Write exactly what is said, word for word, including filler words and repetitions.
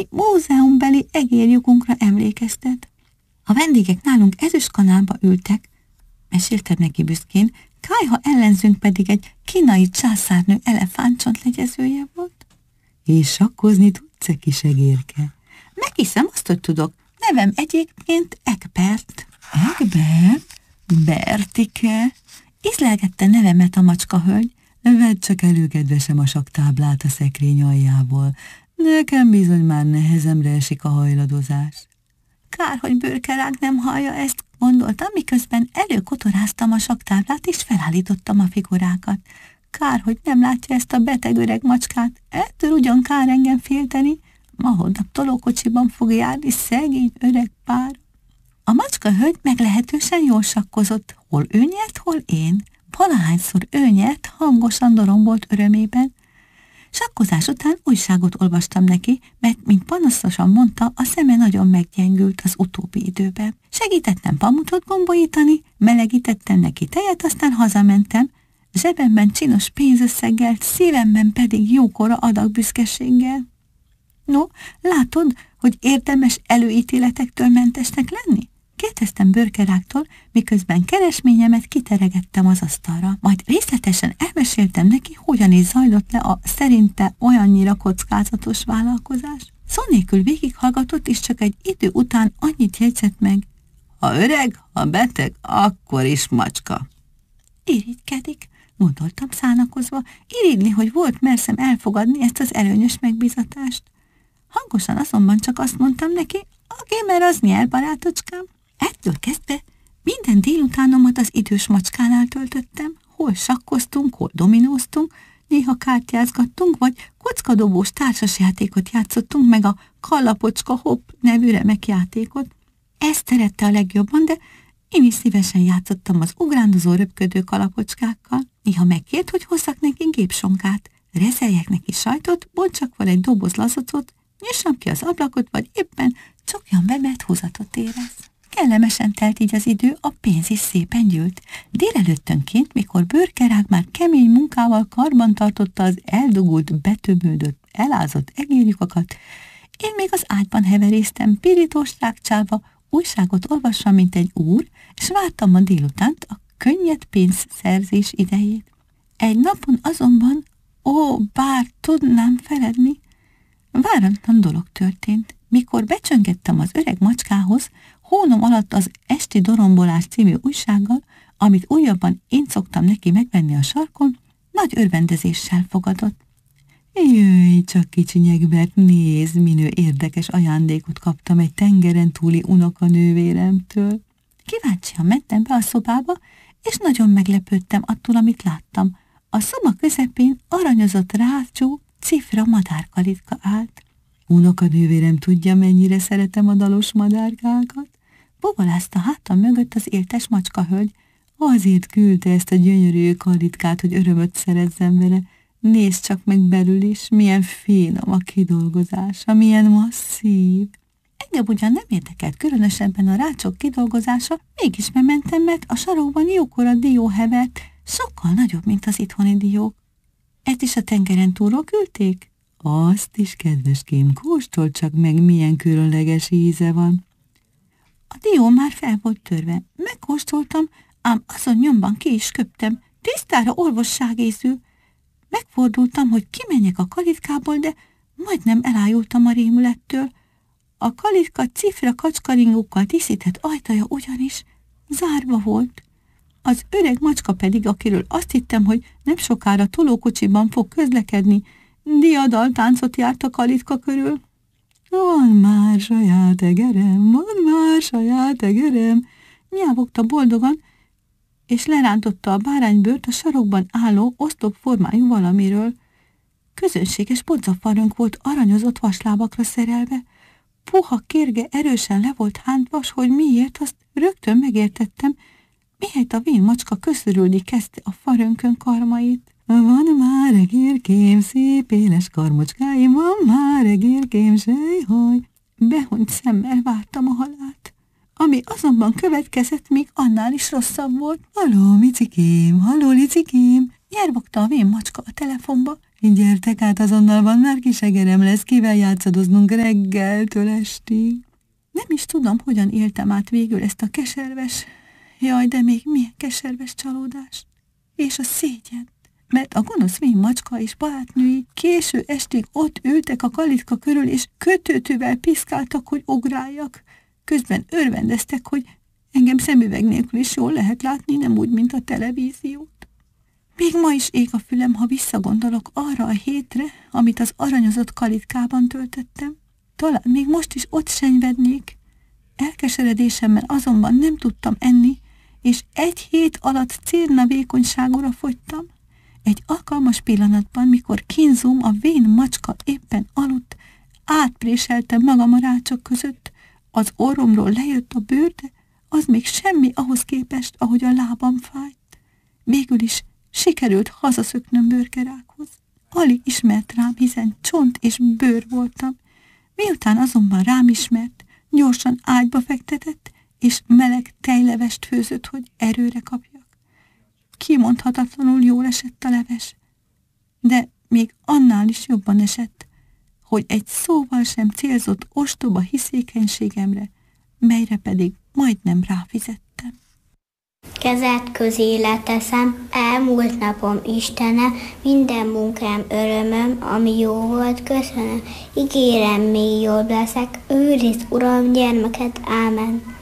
valami múzeumbeli egérlyukunkra emlékeztet. A vendégek nálunk ezüstkanálba ültek, meséltem neki büszkén, Kályha ellenzőnk pedig egy kínai császárnő elefántcsontlegyezője volt. És sakkozni tudsz-e, kis egérke? Meghiszem azt, hogy tudok. Nevem egyébként Egbert. Egbert? Bertike? Ízlelgette nevemet a macskahölgy. Vedd csak elő, kedvesem, a saktáblát a szekrény aljából. Nekem bizony már nehezemre esik a hajladozás. Kár, hogy Bőrkerág nem hallja ezt, gondoltam, miközben előkotoráztam a saktáblát, és felállítottam a figurákat. Kár, hogy nem látja ezt a beteg öreg macskát, ettől ugyan kár engem félteni, ma holnap tolókocsiban fog járni szegény öreg pár. A macskahölgy meglehetősen jól sakkozott, hol ő nyert, hol én. Valahányszor ő nyert, hangosan dorombolt örömében. Sakkozás után újságot olvastam neki, mert, mint panaszosan mondta, a szeme nagyon meggyengült az utóbbi időben. Segítettem pamutot gombolítani, melegítettem neki tejet, aztán hazamentem, zsebemben csinos pénzösszeggel, szívemben pedig jókora adag büszkeséggel. No, látod, hogy érdemes előítéletektől mentesnek lenni? Kérdeztem Bőrkerágtól, miközben keresményemet kiteregettem az asztalra. Majd részletesen elmeséltem neki, hogyan is zajlott le a szerinte olyannyira kockázatos vállalkozás. Szó nélkül végighallgatott, és csak egy idő után annyit jegyzett meg. Ha öreg, ha beteg, akkor is macska. Irigykedik, gondoltam szánakozva, irigyli, hogy volt merszem elfogadni ezt az előnyös megbízatást. Hangosan azonban csak azt mondtam neki, a gémer az nyer, barátocskám. Ettől kezdve minden délutánomat az idős macskánál töltöttem, hol sakkoztunk, hol dominóztunk, néha kártyázgattunk, vagy kockadobós társasjátékot játszottunk, meg a Kallapocska Hopp nevű remek játékot. Ezt szerette a legjobban, de én is szívesen játszottam az ugrándozó röpködő kalapocskákkal. Néha megkért, hogy hozzak neki gépsonkát, reszeljek neki sajtot, bontsak vele egy doboz lazocot, nyissam ki az ablakot, vagy éppen csokjan be, mert húzatot érez. Kellemesen telt így az idő, a pénz is szépen gyűlt. Délelőttönként, mikor Bőrkerág már kemény munkával karban tartotta az eldugult, betömődött, elázott egérlyukakat, én még az ágyban heveréztem, pirítós rákcsálva, újságot olvasva, mint egy úr, és vártam a délutánt, a könnyed pénzszerzés idejét. Egy napon azonban, ó, bár tudnám feledni, váratlan dolog történt. Mikor becsöngettem az öreg macskához, hónom alatt az Esti Dorombolás című újsággal, amit újabban én szoktam neki megvenni a sarkon, nagy örvendezéssel fogadott. Jöjj csak, kicsi Egbert, nézd, minő érdekes ajándékot kaptam egy tengeren túli unokanővéremtől. Kíváncsian mentem be a szobába, és nagyon meglepődtem attól, amit láttam. A szoba közepén aranyozott rácsú, cifra madárkalitka állt. Unokanővérem tudja, mennyire szeretem a dalos madárkákat. Bobolázta hátam mögött az éltes macskahölgy. Azért küldte ezt a gyönyörű kalitkát, hogy örömöt szerezzem vele. Nézd csak meg belül is, milyen finom a kidolgozása, milyen masszív. Engem ugyan nem érdekelt különösebben a rácsok kidolgozása, mégis bementem, mert a sarokban jókora dió hevert, sokkal nagyobb, mint az itthoni diók. Ezt is a tengeren túlról küldték? Azt is, kedveském, kóstold csak meg, milyen különleges íze van. A dió már fel volt törve. Megkóstoltam, ám azon nyomban ki is köptem. Tisztára orvosságészű. Megfordultam, hogy kimenjek a kalitkából, de majdnem elájultam a rémülettől. A kalitka cifra kacskaringókkal díszített ajtaja ugyanis zárva volt. Az öreg macska pedig, akiről azt hittem, hogy nem sokára tolókocsiban fog közlekedni, diadaltáncot járt a kalitka körül. Van már saját egerem, van már saját egerem, nyávogta boldogan, és lerántotta a báránybőrt a sarokban álló oszlop formájú valamiről. Közönséges bodzafarönk volt aranyozott vaslábakra szerelve. Puha kérge erősen le volt hántva, s hogy miért, azt rögtön megértettem, mihelyt a vén macska köszörülni kezdte a farönkön karmait. Van már egérkém, szép éles karmocskáim, van már egérkém, sejhaj. Behunyt szemmel vártam a halált, ami azonban következett, még annál is rosszabb volt. Haló, micikém, haló, licikém, nyervogta a vén macska a telefonba. Gyertek át, azonnal van már kis egerem lesz, kivel játszadoznunk reggeltől estig. Nem is tudom, hogyan éltem át végül ezt a keserves, jaj, de még milyen keserves csalódás. És a szégyen, mert a gonosz vén macska és barátnői késő estig ott ültek a kalitka körül, és kötőtővel piszkáltak, hogy ugráljak. Közben örvendeztek, hogy engem szemüveg nélkül is jól lehet látni, nem úgy, mint a televíziót. Még ma is ég a fülem, ha visszagondolok arra a hétre, amit az aranyozott kalitkában töltöttem. Talán még most is ott senyvednék. Elkeseredésemmel azonban nem tudtam enni, és egy hét alatt cérna vékonyságúra fogytam. Egy alkalmas pillanatban, mikor kínzóm, a vén macska éppen aludt, átpréseltem magam a rácsok között, az orromról lejött a bőr, de az még semmi ahhoz képest, ahogy a lábam fájt. Végül is sikerült hazaszöknöm bőrkerákhoz. Alig ismert rám, hiszen csont és bőr voltam. Miután azonban rám ismert, gyorsan ágyba fektetett, és meleg tejlevest főzött, hogy erőre kapjak. Kimondhatatlanul jól esett a leves, de még annál is jobban esett, hogy egy szóval sem célzott ostoba hiszékenységemre, melyre pedig majdnem ráfizettem. Kezed közé leteszem, elmúlt napom Istene, minden munkám örömöm, ami jó volt, köszönöm. Ígérem, még jobb leszek, őrizd, Uram, gyermeket, ámen.